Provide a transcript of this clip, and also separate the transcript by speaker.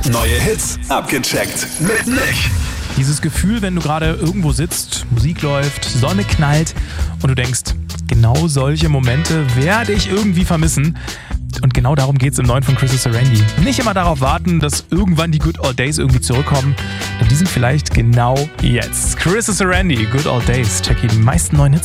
Speaker 1: Neue Hits abgecheckt mit Nick.
Speaker 2: Dieses Gefühl, wenn du gerade irgendwo sitzt, Musik läuft, Sonne knallt und du denkst, genau solche Momente werde ich irgendwie vermissen. Und genau darum geht es im neuen von Chris Sarandy. Nicht immer darauf warten, dass irgendwann die Good Old Days irgendwie zurückkommen. Denn die sind vielleicht genau jetzt. Chris Sarandy, Good Old Days. Check hier die meisten neuen Hits.